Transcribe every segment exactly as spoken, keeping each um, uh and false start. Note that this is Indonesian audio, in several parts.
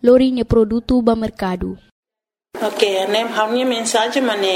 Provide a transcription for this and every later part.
lori ne produto ba mercado. Ok, nem hanya mensagem mane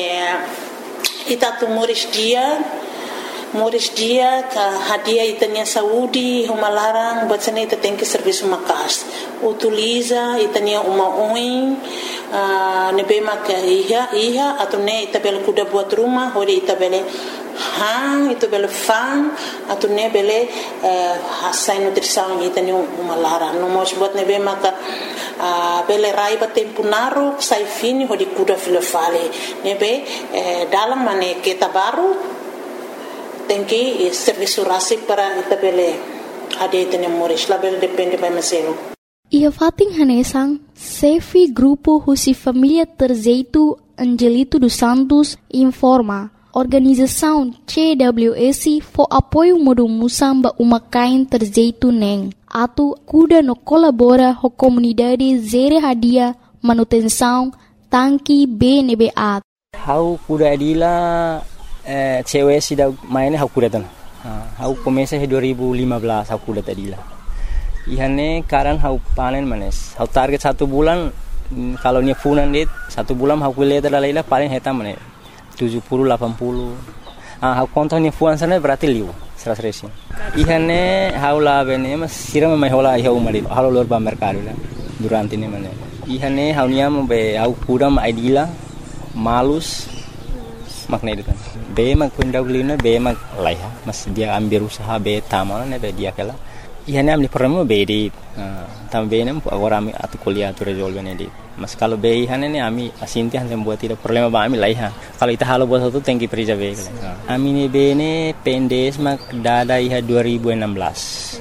ita tu moris dia moris dia ka hadia itanya saúde uma larang buat sana ita tem que serviço makas utiliza itanya uma oin uh, nebe maka iha iha atau ne ita bela kuda buat rumah hori ita bela hang itu bela fan atau ne bela uh, hasai nutrição itanya uma larang no mos buat nebe maka uh, bela rai ba tempo naro sai fini hori kuda fila fale nebe uh, dalam mane kita baru tem que serviço rasik para itabele ade tene moris label depende by mesero. Ia fating hanesang Sefi Grupo Husi Família Terzeito Angelito dos Santos informa organização C W S for apoio modo musamba umakain Terzeito neng atu kuda no colabora ho comunidade zere hadia manutenção tanki B N B A. Hau kuda adila Eh, cewek sudah mainnya aku kuda tanah. Aku komesa dua ribu lima belas aku kuda tadi lah. Ihane karan aku panen manes. Aku target satu bulan kalau nya funan dit satu bulan aku lihat ada lila paling hitam manes tujuh puluh delapan puluh. Ah aku kontonnya fuan sana berarti liu seratus resi. Ihane aku lah bene mas siram mai hola iha umari. Halo lor ba mercado lah. Durante ini manes. Ihane aku nya be aku kuda ma idila malus makna itu kan. Be mag kundaw lina be mag laiha mas dia ambil usaha be tamal ne be dia kala ihane amli problema be di tam be nem agora ami atu kuliah tu resolve ne di mas kalau be ihane ne ami asinti han sem buat tidak problema ba ami laiha kalau ita halo buat satu tengki perija be kala ami ne be ne pendes mag dada iha dua ribu enam belas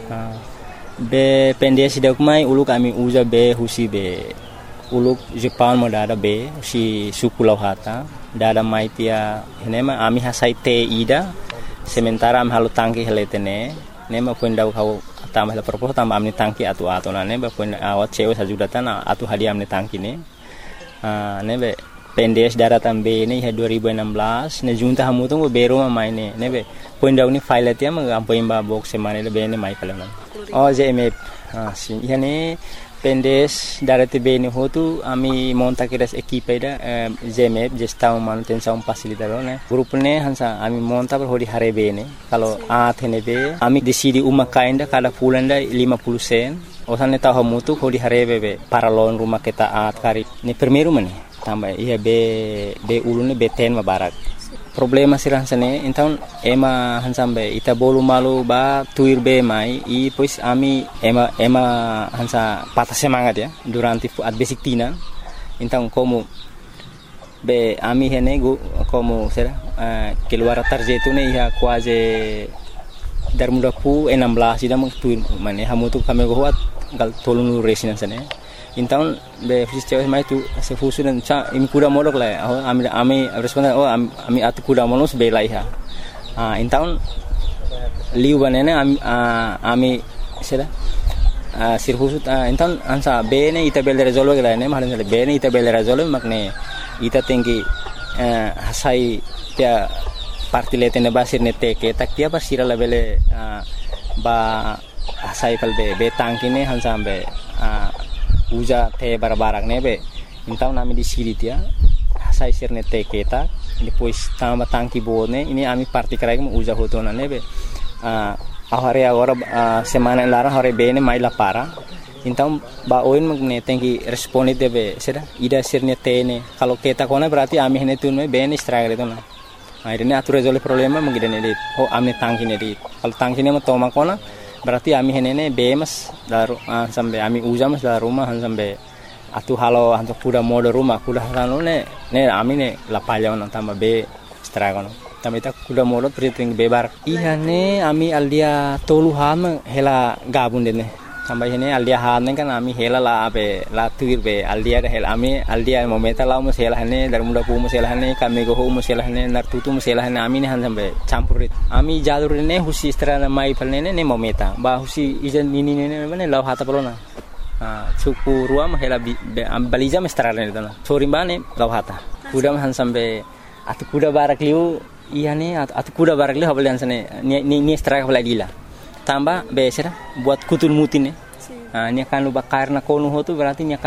be pendes sidak mai ulu kami uza be husi be uluk Jepang mo dada be si suku lauhata dada mai tia nema ami hasai te ida sementara am halu tangki heletene nema pundau kau tambah la propos tambah amni tangki atu atu na neba pun awat cewe sajudatan atu hadiah amni tangki ne ah nebe pendes dada tambe ne ha dua ribu enam belas ne junta hamu tu bero ma mai ne nebe pundau ni file tia ma ampo imba box semane le bene mai kala oh je me ah si yani pendes darati bene hotu ami monta kiras equipe da zemep gestão manutenção facilitador né grupo ne hansa ami monta per hodi hare bene kalau a thenebe ami decidi uma kainda kada pulanda lima puluh sen osane tahu mutu hodi hare bebe para lon rumah kita at kari ni primeiro mane tambah iya be be ulune be ten ma barak problema sirah sane então ema hansambe ita bolu malu ba tuir be mai i pois ami ema ema hansa patah semangat ya durante at basic tina então como be ami hene go como será uh, keluar tarjetu ne ya quase dar muda pu enam belas ida meng tuir mane hamu tu kami go hat gal tolong resina sane então be fisiceu mai tu se fusu dan cha imi kuda modok la ami ami responda oh ami atu kuda monos be laiha ah então liu banene ami ami sera sir fusu então ansa bene ita bel resolve la ne malan bene ita bel resolve makne ita tengi hasai tia partilete ne basir ne teke tak tia basira la bele ba hasai kal be be tangkine hansambe uja te barbarak nebe então nami di siri tia sai sirne te keta depois tamba tangki bone ini ami parti karai mo uja hotona nebe a ahare agora semana lara hore bene mai la para então ba oin magne tenki responde debe sera ida sirne tene kalau keta kona berarti ami hene tun me bene stragre tona akhirnya atu resolve problema mengidene dit oh amne tangki ne dit kalau tangki ne mo toma kona berarti ami henene bemas daru uh, sampai ami uja mas dalam rumah sampai atu halo hantu kuda mode rumah kuda halo ne ne ami ne la palya on tambah be stragono tambah ita kuda mode priting bebar ihane ami aldia tolu ham hela gabun dene tambah hene aldia han kan ami hela la be la tuir be aldia da hela ami aldia momenta la mo hela hane dar muda pu mo hela hane kami go mo hela hane nar tutu mo hela hane ami ne han sampai campurit ami jalur ne husi strana mai palne ne momenta ba husi ijan nini ne ne law hata pelona ah suku ruam hela balija mestrana ne dana chorimba ne law hata kuda han sampai atu kuda barak liu iya ne atu kuda barak liu habal sane ni ni straka balagila tambah besera buat kutul mutin ne ah ni akan lu bakar na kono hotu berarti ni